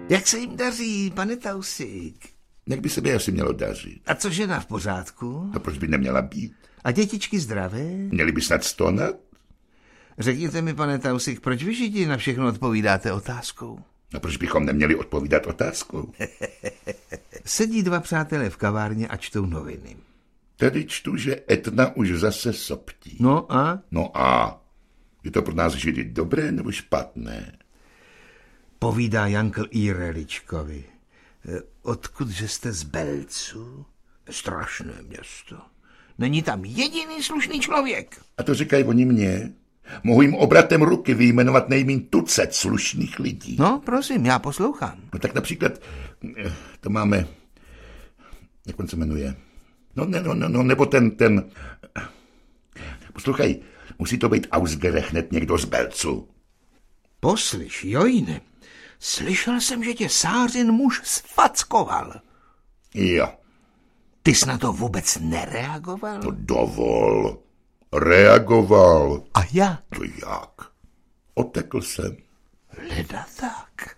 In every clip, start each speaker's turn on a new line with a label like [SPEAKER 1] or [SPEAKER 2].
[SPEAKER 1] Jak se jim daří, pane Tausig?
[SPEAKER 2] Jak by se mi asi mělo dařit?
[SPEAKER 1] A co žena v pořádku?
[SPEAKER 2] A proč by neměla být?
[SPEAKER 1] A dětičky zdravé?
[SPEAKER 2] Měli by snad stonat?
[SPEAKER 1] Řekněte mi, pane Tausig, proč vy Židi na všechno odpovídáte otázkou?
[SPEAKER 2] A proč bychom neměli odpovídat otázkou?
[SPEAKER 1] Sedí dva přátelé v kavárně a čtou noviny.
[SPEAKER 2] Tady čtu, že Etna už zase soptí.
[SPEAKER 1] No a?
[SPEAKER 2] No a? Je to pro nás Židy dobré nebo špatné?
[SPEAKER 1] Povídá Jankl Ireličkovi. Odkudže jste z Belcu? Strašné město. Není tam jediný slušný člověk.
[SPEAKER 2] A to říkají oni mně. Mohu jim obratem ruky vyjmenovat nejmíň tucet slušných lidí.
[SPEAKER 1] No, prosím, já poslouchám.
[SPEAKER 2] No tak například, to máme, jak on se jmenuje? No, nebo ten. Poslouchaj, musí to být ausgerechnet někdo z Belcu.
[SPEAKER 1] Poslyš, Jojne, slyšel jsem, že tě Sářin muž sfackoval.
[SPEAKER 2] Jo.
[SPEAKER 1] Ty jsi na to vůbec nereagoval?
[SPEAKER 2] To dovol. Reagoval.
[SPEAKER 1] A jak?
[SPEAKER 2] To jak? Otekl jsem.
[SPEAKER 1] Leda tak.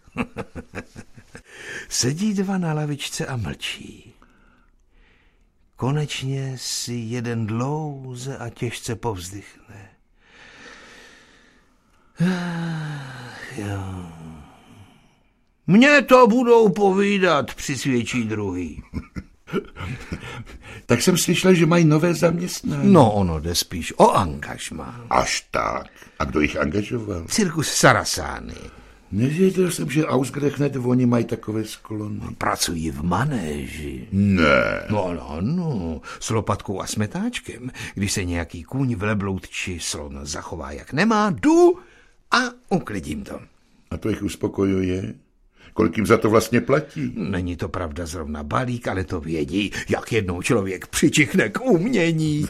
[SPEAKER 1] Sedí dva na lavičce a mlčí. Konečně si jeden dlouze a těžce povzdychne. Jo. Mně to budou povídat, přisvědčí druhý.
[SPEAKER 2] Tak jsem slyšel, že mají nové zaměstnání.
[SPEAKER 1] No, ono jde spíš o angažmá.
[SPEAKER 2] Až tak. A kdo jich angažoval?
[SPEAKER 1] Cirkus Sarasány.
[SPEAKER 2] Nevěděl jsem, že ausgerechnet oni mají takové sklony.
[SPEAKER 1] Pracují v manéži.
[SPEAKER 2] Ne.
[SPEAKER 1] No, s lopatkou a smetáčkem. Když se nějaký kůň, velebloud či slon zachová jak nemá, jdu a uklidím to.
[SPEAKER 2] A to jich uspokojuje? Kolik jim za to vlastně platí?
[SPEAKER 1] Není to pravda zrovna balík, ale to vědí, jak jednou člověk přičichne k umění.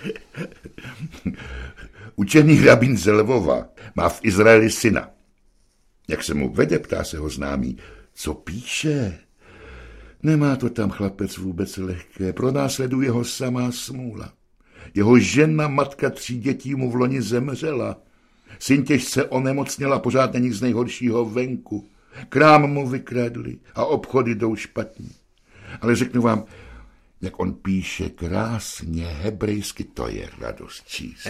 [SPEAKER 2] Učený rabín z Lvova má v Izraeli syna. Jak se mu vede, ptá se ho známý, co píše? Nemá to tam chlapec vůbec lehké, pronásleduje ho samá smůla. Jeho žena, matka 3 dětí mu v loni zemřela. Syn těžce onemocněla, pořád není z nejhoršího venku. Krám mu vykradli a obchody jdou špatně. Ale řeknu vám, jak on píše krásně hebrejsky, to je radost číst.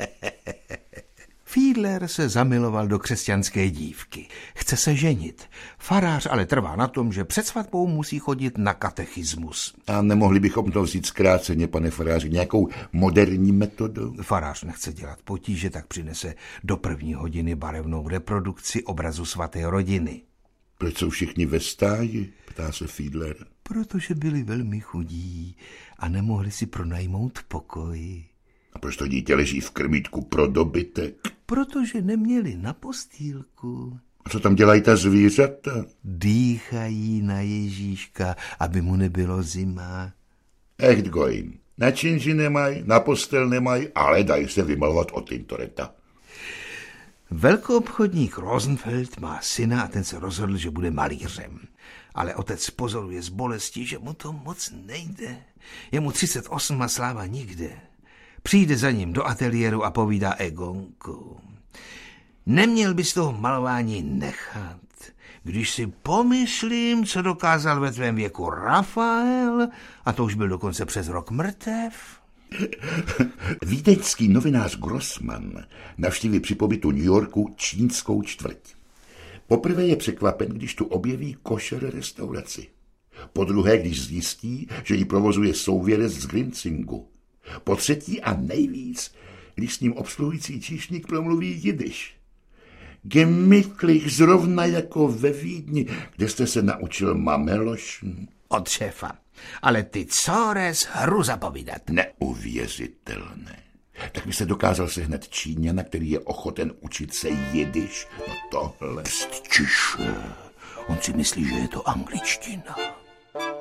[SPEAKER 1] Fiedler se zamiloval do křesťanské dívky. Chce se ženit. Farář ale trvá na tom, že před svatbou musí chodit na katechismus.
[SPEAKER 2] A nemohli bychom to vzít zkráceně, pane faráři, nějakou moderní metodou?
[SPEAKER 1] Farář nechce dělat potíže, tak přinese do 1. hodiny barevnou reprodukci obrazu svaté rodiny.
[SPEAKER 2] Proč jsou všichni ve stáji? Ptá se Fiedler.
[SPEAKER 1] Protože byli velmi chudí a nemohli si pronajmout pokoj.
[SPEAKER 2] A proč to dítě leží v krmítku pro dobytek?
[SPEAKER 1] Protože neměli na postýlku.
[SPEAKER 2] A co tam dělají ta zvířata?
[SPEAKER 1] Dýchají na Ježíška, aby mu nebylo zima.
[SPEAKER 2] Echt gojím. Na činži nemají, na postel nemají, ale dají se vymalovat od Tintoreta.
[SPEAKER 1] Velkoobchodník Rosenfeld má syna a ten se rozhodl, že bude malířem. Ale otec pozoruje z bolesti, že mu to moc nejde. Je mu 38 a sláva nikde. Přijde za ním do ateliéru a povídá Egonku. Neměl bys toho malování nechat. Když si pomyslím, co dokázal ve tvém věku Rafael, a to už byl dokonce přes rok mrtev.
[SPEAKER 2] Vídeňský novinář Grossman navštíví při pobytu New Yorku čínskou čtvrť. Poprvé je překvapen, když tu objeví košer restauraci. Podruhé, když zjistí, že ji provozuje souvěrec z Grincingu. Po třetí a nejvíc, když s ním obsluhující číšník promluví jidiš. Gemütlich, zrovna jako ve Vídni, kde jste se naučil mamelošn.
[SPEAKER 1] Od šéfa. Ale ty cores hru zapovídat.
[SPEAKER 2] Neuvěřitelné. Tak by se dokázal sehnat Číňana, který je ochoten učit se jidiš. No tohle.
[SPEAKER 1] Pst, čiše. On si myslí, že je to angličtina.